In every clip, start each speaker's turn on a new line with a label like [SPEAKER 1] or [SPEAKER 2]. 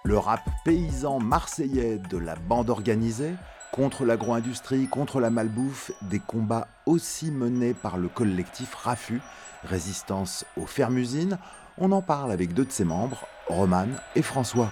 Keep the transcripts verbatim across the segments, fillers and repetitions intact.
[SPEAKER 1] Le rap paysan marseillais de la bande organisée, contre l'agro-industrie, contre la malbouffe, des combats aussi menés par le collectif RAFU, Résistance aux fermes-usines. On en parle avec deux de ses membres, Romane et François.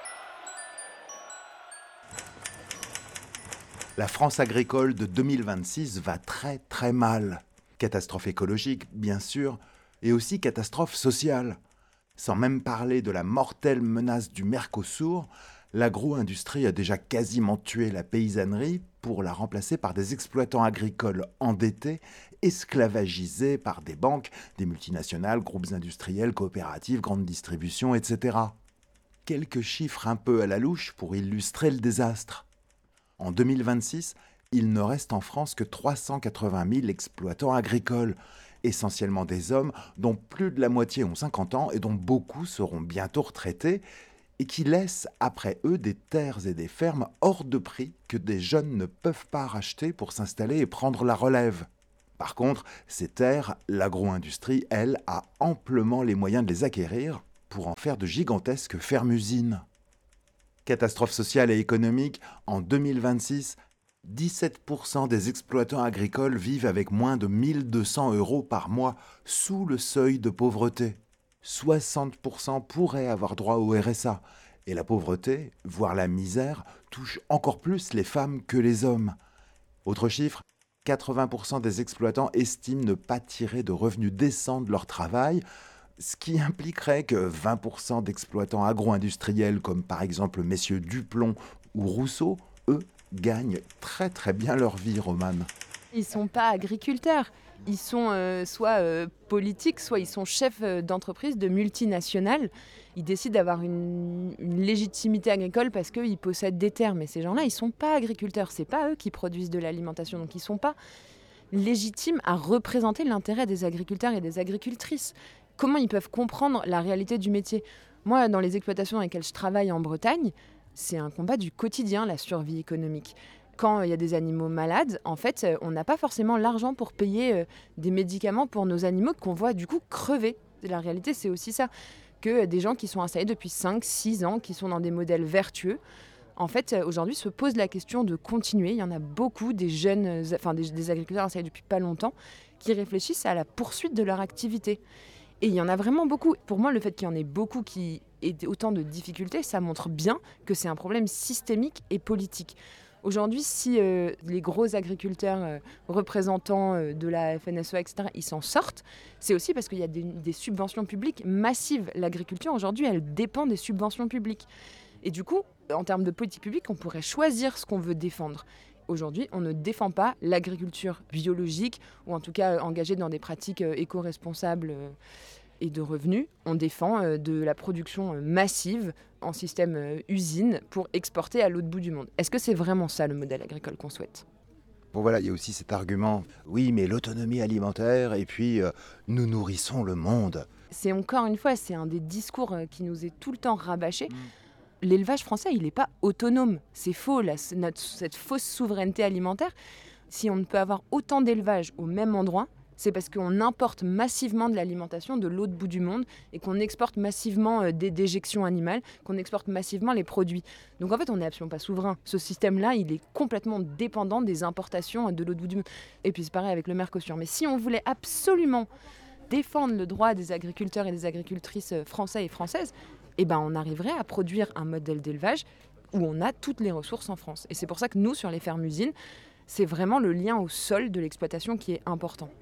[SPEAKER 1] La France agricole de deux mille vingt-six va très très mal. Catastrophe écologique, bien sûr, et aussi catastrophe sociale. Sans même parler de la mortelle menace du Mercosur, l'agro-industrie a déjà quasiment tué la paysannerie pour la remplacer par des exploitants agricoles endettés, esclavagisés par des banques, des multinationales, groupes industriels, coopératives, grandes distributions, et cetera. Quelques chiffres un peu à la louche pour illustrer le désastre. En deux mille vingt-six, il ne reste en France que trois cent quatre-vingt mille exploitants agricoles, essentiellement des hommes dont plus de la moitié ont cinquante ans et dont beaucoup seront bientôt retraités, et qui laissent après eux des terres et des fermes hors de prix que des jeunes ne peuvent pas racheter pour s'installer et prendre la relève. Par contre, ces terres, l'agro-industrie, elle, a amplement les moyens de les acquérir pour en faire de gigantesques fermes-usines. Catastrophe sociale et économique, en deux mille vingt-six, dix-sept pour cent des exploitants agricoles vivent avec moins de mille deux cents euros par mois, sous le seuil de pauvreté. soixante pour cent pourraient avoir droit au R S A. Et la pauvreté, voire la misère, touche encore plus les femmes que les hommes. Autre chiffre, quatre-vingts pour cent des exploitants estiment ne pas tirer de revenus décents de leur travail, ce qui impliquerait que vingt pour cent d'exploitants agro-industriels, comme par exemple messieurs Duplon ou Rousseau, eux, gagnent très très bien leur vie, Romane.
[SPEAKER 2] Ils ne sont pas agriculteurs, ils sont euh, soit euh, politiques, soit ils sont chefs euh, d'entreprise, de multinationales. Ils décident d'avoir une, une légitimité agricole parce qu'ils possèdent des terres. Mais ces gens-là, ils ne sont pas agriculteurs, ce n'est pas eux qui produisent de l'alimentation. Donc ils ne sont pas légitimes à représenter l'intérêt des agriculteurs et des agricultrices. Comment ils peuvent comprendre la réalité du métier ? Moi, dans les exploitations dans lesquelles je travaille en Bretagne, c'est un combat du quotidien, la survie économique. Quand il y a des animaux malades, en fait, on n'a pas forcément l'argent pour payer des médicaments pour nos animaux qu'on voit du coup crever. La réalité, c'est aussi ça, que des gens qui sont installés depuis cinq six ans, qui sont dans des modèles vertueux, en fait, aujourd'hui, se posent la question de continuer. Il y en a beaucoup, des jeunes, enfin des, des agriculteurs installés depuis pas longtemps, qui réfléchissent à la poursuite de leur activité. Et il y en a vraiment beaucoup. Pour moi, le fait qu'il y en ait beaucoup qui aient autant de difficultés, ça montre bien que c'est un problème systémique et politique. Aujourd'hui, si euh, les gros agriculteurs euh, représentants euh, de la F N S E A, et cetera, ils s'en sortent, c'est aussi parce qu'il y a des, des subventions publiques massives. L'agriculture, aujourd'hui, elle dépend des subventions publiques. Et du coup, en termes de politique publique, on pourrait choisir ce qu'on veut défendre. Aujourd'hui, on ne défend pas l'agriculture biologique, ou en tout cas euh, engagée dans des pratiques euh, éco-responsables euh, et de revenus. On défend euh, de la production euh, massive en système euh, usine pour exporter à l'autre bout du monde. Est-ce que c'est vraiment ça le modèle agricole qu'on souhaite ?
[SPEAKER 1] Bon voilà, il y a aussi cet argument, oui mais l'autonomie alimentaire et puis euh, nous nourrissons le monde.
[SPEAKER 2] C'est encore une fois, c'est un des discours euh, qui nous est tout le temps rabâché. Mmh. L'élevage français, il n'est pas autonome. C'est faux, là, c'est notre, cette fausse souveraineté alimentaire. Si on ne peut avoir autant d'élevage au même endroit, c'est parce qu'on importe massivement de l'alimentation de l'autre bout du monde et qu'on exporte massivement euh, des déjections animales, qu'on exporte massivement les produits. Donc en fait, on n'est absolument pas souverain. Ce système-là, il est complètement dépendant des importations de l'autre bout du monde. Et puis c'est pareil avec le Mercosur. Mais si on voulait absolument défendre le droit des agriculteurs et des agricultrices français et françaises, eh ben on arriverait à produire un modèle d'élevage où on a toutes les ressources en France. Et c'est pour ça que nous, sur les fermes-usines, c'est vraiment le lien au sol de l'exploitation qui est important.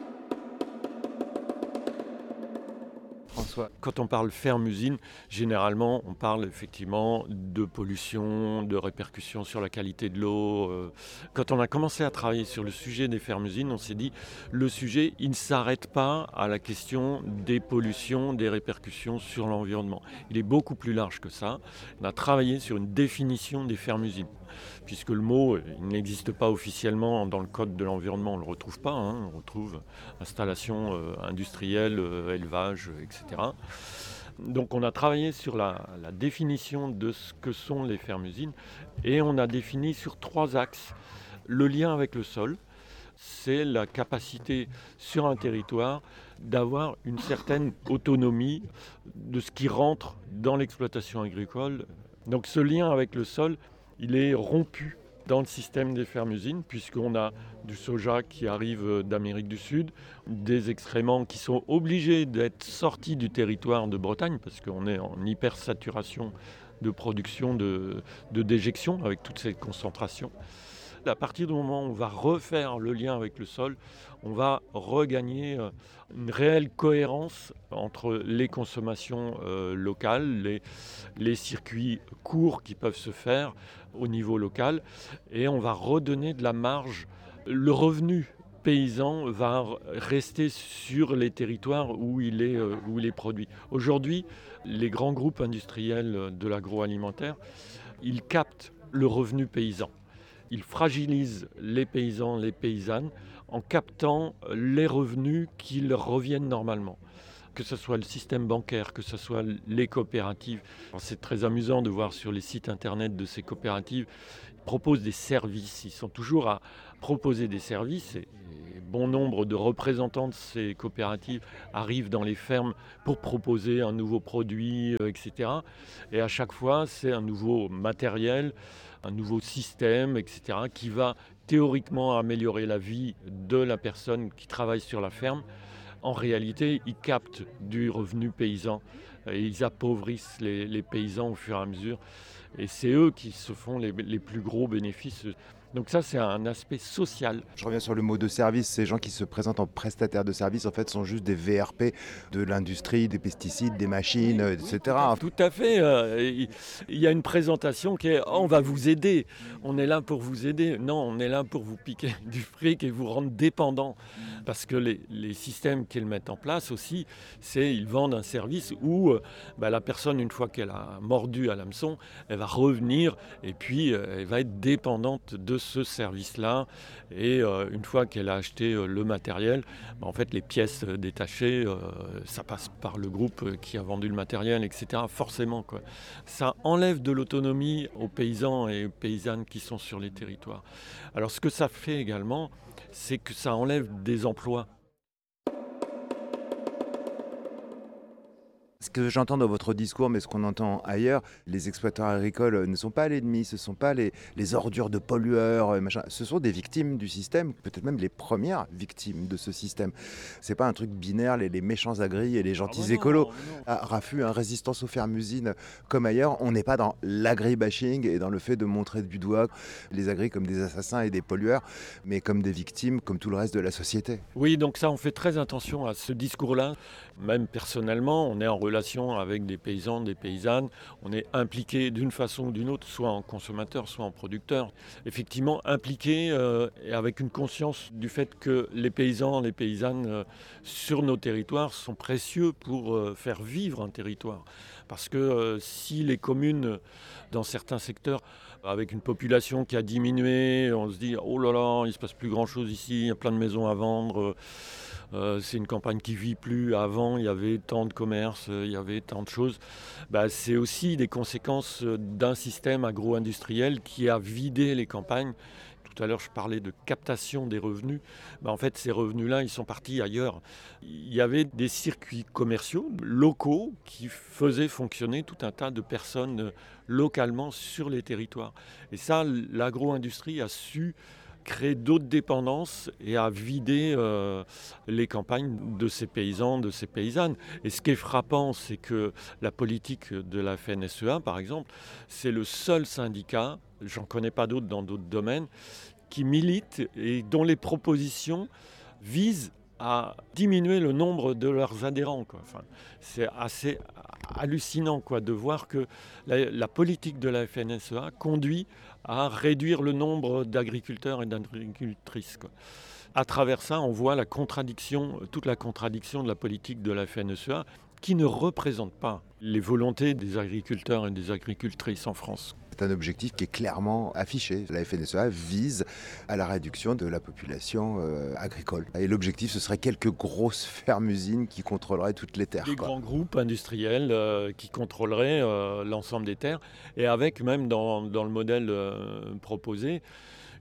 [SPEAKER 3] François, quand on parle ferme-usine, généralement, on parle effectivement de pollution, de répercussions sur la qualité de l'eau. Quand on a commencé à travailler sur le sujet des fermes-usines, on s'est dit, le sujet, il ne s'arrête pas à la question des pollutions, des répercussions sur l'environnement. Il est beaucoup plus large que ça. On a travaillé sur une définition des fermes-usines, puisque le mot, il n'existe pas officiellement dans le code de l'environnement, on ne le retrouve pas. Hein. On retrouve installation euh, industrielle, euh, élevage, et cetera. Donc on a travaillé sur la, la définition de ce que sont les fermes-usines et on a défini sur trois axes le lien avec le sol, c'est la capacité sur un territoire d'avoir une certaine autonomie de ce qui rentre dans l'exploitation agricole. Donc ce lien avec le sol, il est rompu dans le système des fermes-usines, puisqu'on a du soja qui arrive d'Amérique du Sud, des excréments qui sont obligés d'être sortis du territoire de Bretagne, parce qu'on est en hypersaturation de production de, de déjection avec toutes ces concentrations. À partir du moment où on va refaire le lien avec le sol, on va regagner une réelle cohérence entre les consommations euh, locales, les, les circuits courts qui peuvent se faire au niveau local, et on va redonner de la marge. Le revenu paysan va rester sur les territoires où il est, euh, où il est produit. Aujourd'hui, les grands groupes industriels de l'agroalimentaire, ils captent le revenu paysan. Ils fragilisent les paysans, les paysannes, en captant les revenus qui leur reviennent normalement. Que ce soit le système bancaire, que ce soit les coopératives. Alors c'est très amusant de voir sur les sites internet de ces coopératives, ils proposent des services, ils sont toujours à proposer des services. Et bon nombre de représentants de ces coopératives arrivent dans les fermes pour proposer un nouveau produit, et cetera. Et à chaque fois, c'est un nouveau matériel, un nouveau système, et cetera, qui va théoriquement améliorer la vie de la personne qui travaille sur la ferme. En réalité, ils captent du revenu paysan et ils appauvrissent les, les paysans au fur et à mesure. Et c'est eux qui se font les, les plus gros bénéfices. Donc ça, c'est un aspect social.
[SPEAKER 1] Je reviens sur le mot de service. Ces gens qui se présentent en prestataires de services, en fait, sont juste des V R P de l'industrie, des pesticides, des machines, et cetera.
[SPEAKER 3] Tout à fait. Il y a une présentation qui est oh, « on va vous aider, on est là pour vous aider ». Non, on est là pour vous piquer du fric et vous rendre dépendant. Parce que les, les systèmes qu'ils mettent en place aussi, c'est ils vendent un service où euh, bah, la personne, une fois qu'elle a mordu à l'hameçon, elle va revenir et puis euh, elle va être dépendante de ce service-là. Et euh, une fois qu'elle a acheté euh, le matériel, bah, en fait, les pièces euh, détachées, euh, ça passe par le groupe euh, qui a vendu le matériel, et cetera. Forcément, quoi. Ça enlève de l'autonomie aux paysans et aux paysannes qui sont sur les territoires. Alors, ce que ça fait également, c'est que ça enlève des emplois.
[SPEAKER 1] Ce que j'entends dans votre discours, mais ce qu'on entend ailleurs, les exploitants agricoles ne sont pas l'ennemi, ce ne sont pas les, les ordures de pollueurs, machin. Ce sont des victimes du système, peut-être même les premières victimes de ce système. C'est pas un truc binaire, les, les méchants agris et les gentils ah bah non, écolos. À Raffut, un résistance aux fermes-usines comme ailleurs, on n'est pas dans l'agri-bashing et dans le fait de montrer du doigt les agris comme des assassins et des pollueurs, mais comme des victimes, comme tout le reste de la société.
[SPEAKER 3] Oui, donc ça, on fait très attention à ce discours-là. Même personnellement, on est en relation avec des paysans, des paysannes. On est impliqué d'une façon ou d'une autre, soit en consommateur, soit en producteur. Effectivement, impliqué euh, et avec une conscience du fait que les paysans, les paysannes euh, sur nos territoires sont précieux pour euh, faire vivre un territoire. Parce que euh, si les communes, dans certains secteurs, avec une population qui a diminué, on se dit « oh là là, il ne se passe plus grand-chose ici, il y a plein de maisons à vendre ». Euh, c'est une campagne qui ne vit plus. Avant, il y avait tant de commerces, il y avait tant de choses. Bah, c'est aussi des conséquences d'un système agro-industriel qui a vidé les campagnes. Tout à l'heure, je parlais de captation des revenus. Bah, en fait, ces revenus-là, ils sont partis ailleurs. Il y avait des circuits commerciaux locaux qui faisaient fonctionner tout un tas de personnes localement sur les territoires. Et ça, l'agro-industrie a su créer d'autres dépendances et à vider euh, les campagnes de ces paysans, de ces paysannes. Et ce qui est frappant, c'est que la politique de la F N S E A, par exemple, c'est le seul syndicat, j'en connais pas d'autres dans d'autres domaines, qui milite et dont les propositions visent à diminuer le nombre de leurs adhérents, quoi. Enfin, c'est assez hallucinant, quoi, de voir que la, la politique de la F N S E A conduit à réduire le nombre d'agriculteurs et d'agricultrices, quoi. À travers ça, on voit la contradiction, toute la contradiction de la politique de la F N S E A qui ne représente pas les volontés des agriculteurs et des agricultrices en France.
[SPEAKER 1] C'est un objectif qui est clairement affiché. La F N S E A vise à la réduction de la population euh, agricole. Et l'objectif, ce serait quelques grosses fermes-usines qui contrôleraient toutes les terres.
[SPEAKER 3] Des
[SPEAKER 1] quoi.
[SPEAKER 3] grands groupes industriels euh, qui contrôleraient euh, l'ensemble des terres. Et avec même dans, dans le modèle euh, proposé,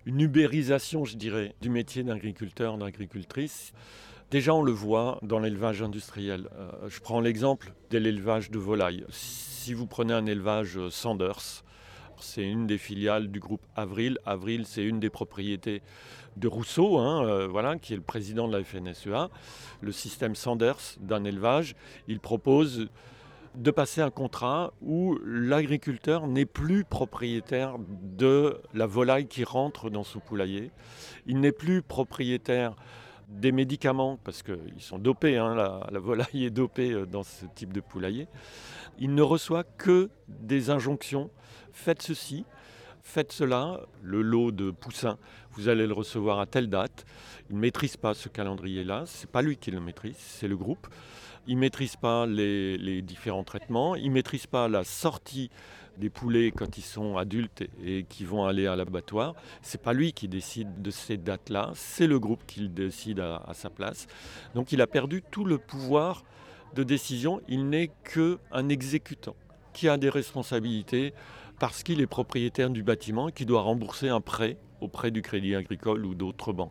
[SPEAKER 3] une ubérisation, je dirais, du métier d'agriculteur, d'agricultrice. Déjà, on le voit dans l'élevage industriel. Euh, je prends l'exemple de l'élevage de volailles. Si vous prenez un élevage Sanders, c'est une des filiales du groupe Avril. Avril, c'est une des propriétés de Rousseau, hein, euh, voilà, qui est le président de la F N S E A. Le système Sanders d'un élevage, il propose de passer un contrat où l'agriculteur n'est plus propriétaire de la volaille qui rentre dans son poulailler. Il n'est plus propriétaire des médicaments, parce qu'ils sont dopés, hein, la, la volaille est dopée dans ce type de poulailler. Il ne reçoit que des injonctions. Faites ceci, faites cela, le lot de poussins, vous allez le recevoir à telle date. Il ne maîtrise pas ce calendrier-là, ce n'est pas lui qui le maîtrise, c'est le groupe. Il ne maîtrise pas les, les différents traitements, il ne maîtrise pas la sortie des poulets quand ils sont adultes et qui vont aller à l'abattoir. Ce n'est pas lui qui décide de ces dates-là, c'est le groupe qui le décide à, à sa place. Donc il a perdu tout le pouvoir de décision, il n'est qu'un exécutant qui a des responsabilités parce qu'il est propriétaire du bâtiment et qui doit rembourser un prêt auprès du Crédit Agricole ou d'autres banques.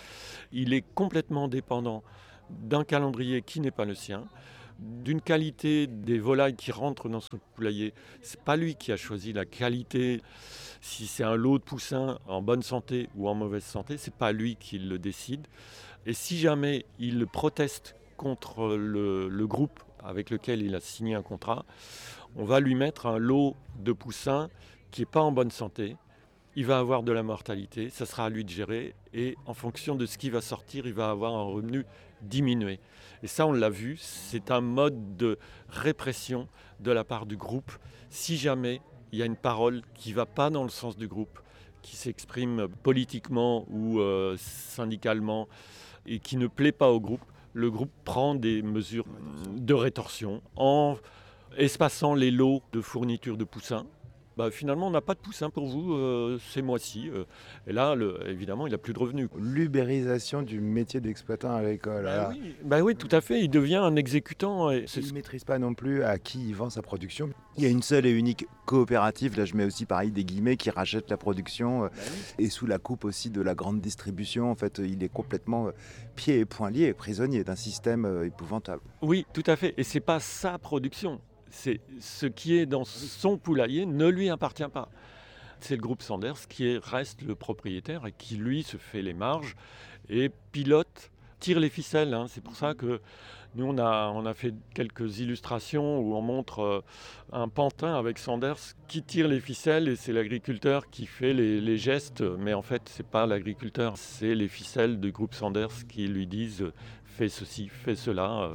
[SPEAKER 3] Il est complètement dépendant d'un calendrier qui n'est pas le sien, d'une qualité des volailles qui rentrent dans son poulailler. Ce n'est pas lui qui a choisi la qualité. Si c'est un lot de poussins en bonne santé ou en mauvaise santé, ce n'est pas lui qui le décide. Et si jamais il proteste contre le, le groupe avec lequel il a signé un contrat, on va lui mettre un lot de poussins qui n'est pas en bonne santé. Il va avoir de la mortalité, ça sera à lui de gérer et en fonction de ce qui va sortir, il va avoir un revenu diminué. Et ça, on l'a vu, c'est un mode de répression de la part du groupe. Si jamais il y a une parole qui ne va pas dans le sens du groupe, qui s'exprime politiquement ou euh, syndicalement et qui ne plaît pas au groupe, le groupe prend des mesures de rétorsion en espaçant les lots de fourniture de poussins. Bah, finalement, on n'a pas de poussins pour vous euh, ces mois-ci. Euh, et là, le, évidemment, il n'a plus de revenus.
[SPEAKER 1] L'ubérisation du métier d'exploitant agricole.
[SPEAKER 3] Bah oui, bah oui, tout à fait. Il devient un exécutant. Et c'est...
[SPEAKER 1] Il ne maîtrise pas non plus à qui il vend sa production. Il y a une seule et unique coopérative, là je mets aussi pareil des guillemets, qui rachète la production euh, bah oui. Et sous la coupe aussi de la grande distribution. En fait, il est complètement euh, pieds et poings liés, prisonnier d'un système euh, épouvantable.
[SPEAKER 3] Oui, tout à fait. Et ce n'est pas sa production. C'est ce qui est dans son poulailler ne lui appartient pas. C'est le groupe Sanders qui est, reste le propriétaire et qui, lui, se fait les marges et pilote, tire les ficelles. Hein. C'est pour ça que nous, on a, on a fait quelques illustrations où on montre euh, un pantin avec Sanders qui tire les ficelles et c'est l'agriculteur qui fait les, les gestes. Mais en fait, ce n'est pas l'agriculteur, c'est les ficelles du groupe Sanders qui lui disent « fais ceci, fais cela euh. ».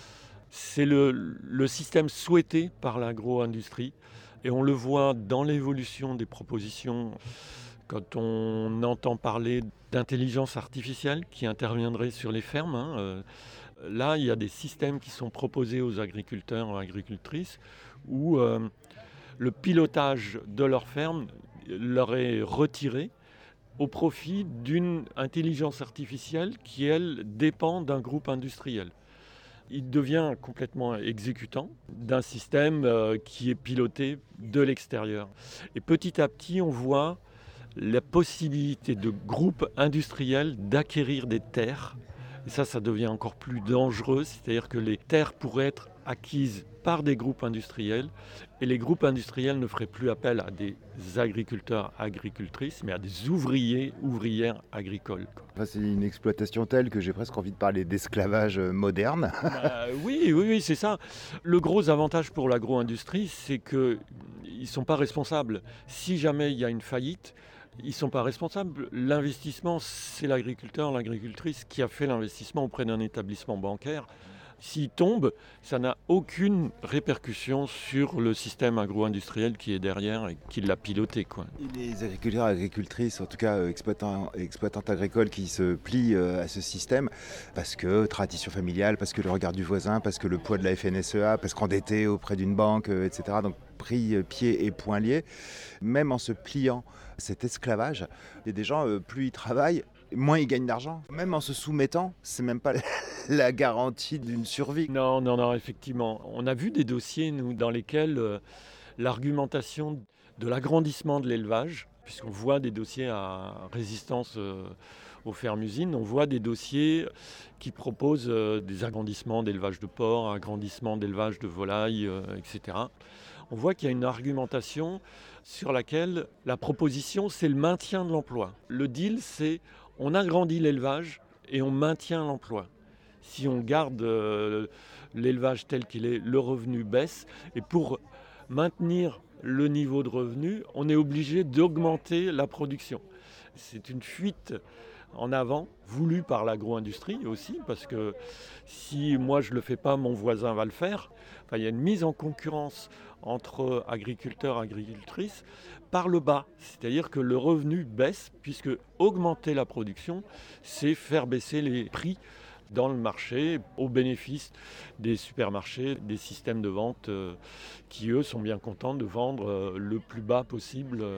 [SPEAKER 3] C'est le, le système souhaité par l'agro-industrie et on le voit dans l'évolution des propositions quand on entend parler d'intelligence artificielle qui interviendrait sur les fermes. Hein, euh, là, il y a des systèmes qui sont proposés aux agriculteurs et agricultrices où euh, le pilotage de leur ferme leur est retiré au profit d'une intelligence artificielle qui, elle, dépend d'un groupe industriel. Il devient complètement exécutant d'un système euh, qui est piloté de l'extérieur. Et petit à petit, on voit la possibilité de groupes industriels d'acquérir des terres. Et ça, ça devient encore plus dangereux, c'est-à-dire que les terres pourraient être acquises par des groupes industriels et les groupes industriels ne feraient plus appel à des agriculteurs, agricultrices, mais à des ouvriers, ouvrières agricoles.
[SPEAKER 1] Enfin, c'est une exploitation telle que j'ai presque envie de parler d'esclavage moderne.
[SPEAKER 3] Bah, oui, oui, oui, c'est ça. Le gros avantage pour l'agro-industrie, c'est qu'ils ne sont pas responsables. Si jamais il y a une faillite, ils ne sont pas responsables. L'investissement, c'est l'agriculteur, l'agricultrice qui a fait l'investissement auprès d'un établissement bancaire. S'il tombe, ça n'a aucune répercussion sur le système agro-industriel qui est derrière et qui l'a piloté, quoi.
[SPEAKER 1] Et les agriculteurs, agricultrices, en tout cas euh, exploitants, exploitantes agricoles qui se plient euh, à ce système parce que tradition familiale, parce que le regard du voisin, parce que le poids de la F N S E A, parce qu'endetté auprès d'une banque, euh, et cetera. Donc pris euh, pieds et poings liés. Même en se pliant à cet esclavage, il y a des gens, euh, plus ils travaillent, moins ils gagnent d'argent. Même en se soumettant, c'est même pas la garantie d'une survie.
[SPEAKER 3] Non, non, non, effectivement. On a vu des dossiers, nous, dans lesquels euh, l'argumentation de l'agrandissement de l'élevage puisqu'on voit des dossiers à résistance euh, aux fermes-usines, on voit des dossiers qui proposent euh, des agrandissements d'élevage de porcs, agrandissements d'élevage de volailles, euh, et cetera. On voit qu'il y a une argumentation sur laquelle la proposition, c'est le maintien de l'emploi. Le deal, c'est on agrandit l'élevage et on maintient l'emploi. Si on garde euh, l'élevage tel qu'il est, le revenu baisse. Et pour maintenir le niveau de revenu, on est obligé d'augmenter la production. C'est une fuite en avant, voulue par l'agro-industrie aussi, parce que si moi je ne le fais pas, mon voisin va le faire. Enfin, il y a une mise en concurrence entre agriculteurs et agricultrices par le bas. C'est-à-dire que le revenu baisse, puisque augmenter la production, c'est faire baisser les prix dans le marché au bénéfice des supermarchés, des systèmes de vente euh, qui, eux, sont bien contents de vendre euh, le plus bas possible. Euh,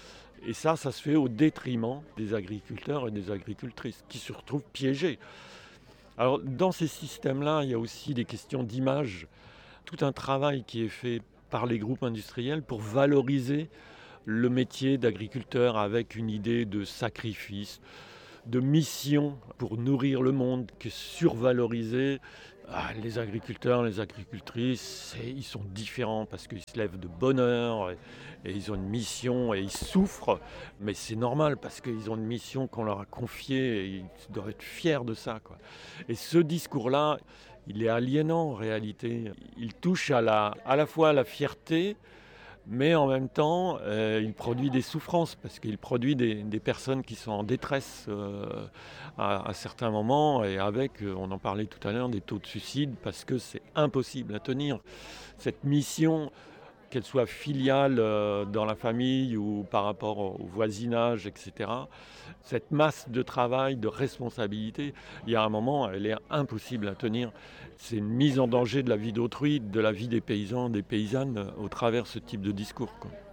[SPEAKER 3] Et ça, ça se fait au détriment des agriculteurs et des agricultrices qui se retrouvent piégés. Alors, dans ces systèmes-là, il y a aussi des questions d'image. Tout un travail qui est fait par les groupes industriels pour valoriser le métier d'agriculteur avec une idée de sacrifice, de mission pour nourrir le monde, qui est survalorisée. Ah, les agriculteurs, les agricultrices, ils sont différents parce qu'ils se lèvent de bonne heure et, et ils ont une mission et ils souffrent. Mais c'est normal parce qu'ils ont une mission qu'on leur a confiée et ils doivent être fiers de ça, quoi. Et ce discours-là, il est aliénant en réalité. Il touche à la, à la fois à la fierté, mais en même temps, euh, il produit des souffrances parce qu'il produit des, des personnes qui sont en détresse euh, à, à certains moments et avec, euh, on en parlait tout à l'heure, des taux de suicide parce que c'est impossible à tenir. Cette mission, qu'elle soit filiale euh, dans la famille ou par rapport au, au voisinage, et cetera, cette masse de travail, de responsabilité, il y a un moment, elle est impossible à tenir. C'est une mise en danger de la vie d'autrui, de la vie des paysans, des paysannes, au travers de ce type de discours, quoi.